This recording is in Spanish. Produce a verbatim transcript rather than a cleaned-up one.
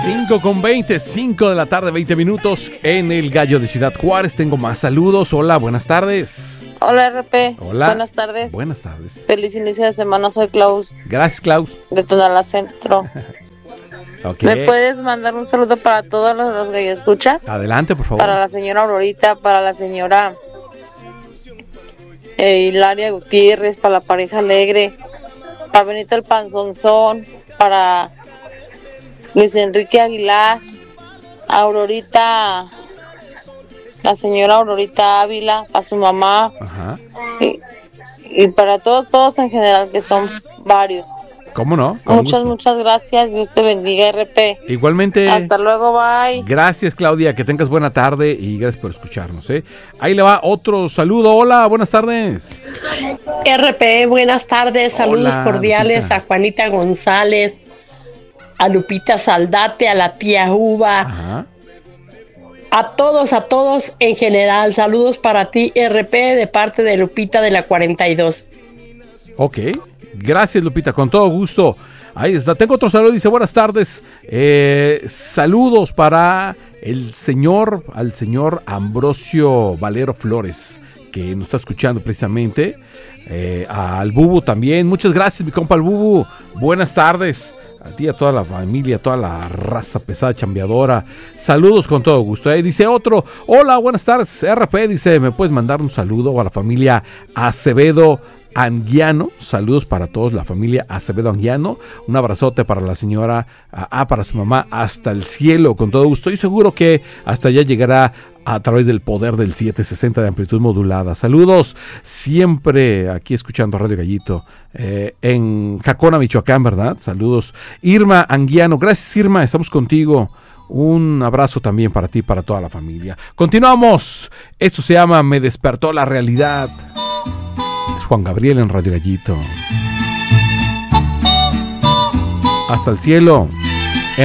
cinco con veinte, cinco de la tarde, veinte minutos en el Gallo de Ciudad Juárez. Tengo más saludos. Hola, buenas tardes. Hola, R P. Hola. Buenas tardes. Buenas tardes. Feliz inicio de semana, soy Klaus. Gracias, Klaus. De Tonalá Centro. Okay. ¿Me puedes mandar un saludo para todos los, los que escuchas? Adelante, por favor. Para la señora Aurorita, para la señora eh, Hilaria Gutiérrez, para la pareja alegre, para Benito el Panzonzón, para Luis Enrique Aguilar, Aurorita, la señora Aurorita Ávila, para su mamá. Ajá. Y, y para todos, todos en general, que son varios. ¿Cómo no? Con muchas, gusto. muchas gracias. Dios te bendiga, R P. Igualmente. Hasta luego, bye. Gracias, Claudia. Que tengas buena tarde y gracias por escucharnos, ¿eh? Ahí le va otro saludo. Hola, buenas tardes. R P, buenas tardes. Saludos Hola, cordiales Lupita. a Juanita González, a Lupita Saldate, a la tía Uva. Ajá. A todos, a todos en general. Saludos para ti, R P, de parte de Lupita de la cuarenta y dos. Ok. Gracias, Lupita, con todo gusto. Ahí está. Tengo otro saludo. Dice, buenas tardes. Eh, saludos para el señor, al señor Ambrosio Valero Flores, que nos está escuchando precisamente. Eh, al Bubu también. Muchas gracias, mi compa el Bubu. Buenas tardes. A ti, a toda la familia, a toda la raza pesada chambeadora. Saludos con todo gusto. Ahí dice otro. Hola, buenas tardes. R P dice, ¿me puedes mandar un saludo a la familia Acevedo Anguiano? Saludos para todos, la familia Acevedo Anguiano. Un abrazote para la señora, ah, para su mamá, hasta el cielo, con todo gusto. Y seguro que hasta allá llegará a través del poder del setecientos sesenta de amplitud modulada. Saludos, siempre aquí escuchando Radio Gallito, eh, en Jacona, Michoacán, ¿verdad? Saludos, Irma Anguiano. Gracias, Irma, estamos contigo. Un abrazo también para ti, para toda la familia. Continuamos. Esto se llama Me Despertó la Realidad. Es Juan Gabriel en Radio Gallito. Hasta el cielo.